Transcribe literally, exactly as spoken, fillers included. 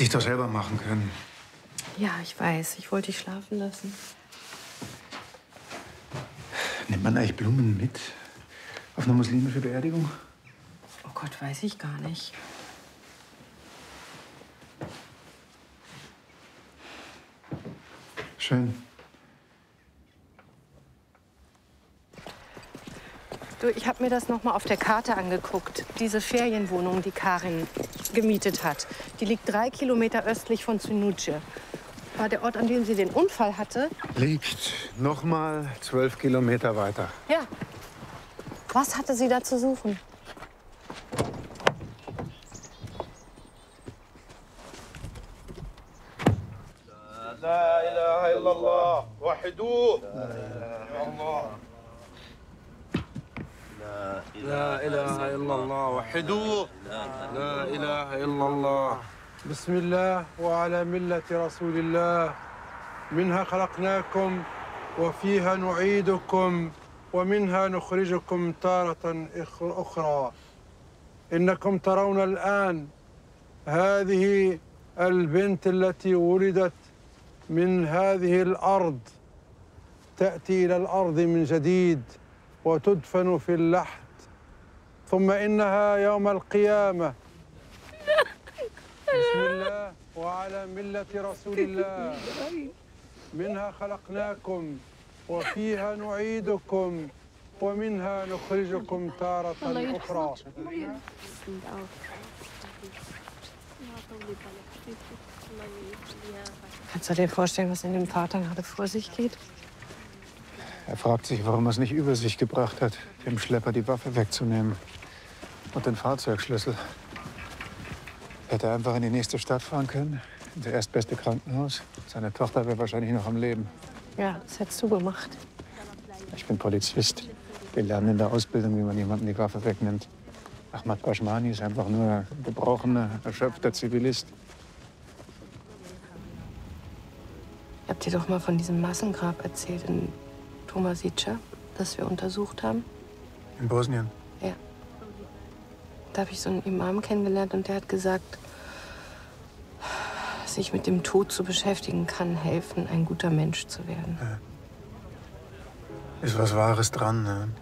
Hätte ich doch selber machen können. Ja, ich weiß. Ich wollte dich schlafen lassen. Nimmt man eigentlich Blumen mit auf eine muslimische Beerdigung? Oh Gott, weiß ich gar nicht. Schön. Du, ich habe mir das noch mal auf der Karte angeguckt. Diese Ferienwohnung, die Karin gemietet hat, die liegt drei Kilometer östlich von Synuce. War der Ort, an dem sie den Unfall hatte? Liegt noch mal zwölf Kilometer weiter. Ja. Was hatte sie da zu suchen? La ilaha illallah, wahidu. Allah. لا إله إلا الله وحدوه لا إله إلا الله بسم الله وعلى ملة رسول الله منها خلقناكم وفيها نعيدكم ومنها نخرجكم تارة أخرى إنكم ترون الآن هذه البنت التي ولدت من هذه الأرض تأتي إلى الأرض من جديد وتدفن في اللحد ثم إنها يوم القيامة بسم الله وعلى ملة رسول الله منها خلقناكم وفيها نعيدكم ومنها نخرجكم تارة أخرى. Kannst du dir vorstellen, was in dem Vater gerade vor sich geht? Er fragt sich, warum er es nicht über sich gebracht hat, dem Schlepper die Waffe wegzunehmen und den Fahrzeugschlüssel. Hätte er einfach in die nächste Stadt fahren können, in das erstbeste Krankenhaus. Seine Tochter wäre wahrscheinlich noch am Leben. Ja, das hättest du gemacht. Ich bin Polizist. Wir lernen in der Ausbildung, wie man jemandem die Waffe wegnimmt. Ahmad Bashmani ist einfach nur ein gebrochener, erschöpfter Zivilist. Ich hab dir doch mal von diesem Massengrab erzählt in Tomasica, das wir untersucht haben. In Bosnien? Ja. Da habe ich so einen Imam kennengelernt und der hat gesagt, sich mit dem Tod zu beschäftigen kann helfen, ein guter Mensch zu werden. Ja. Ist was Wahres dran, ne?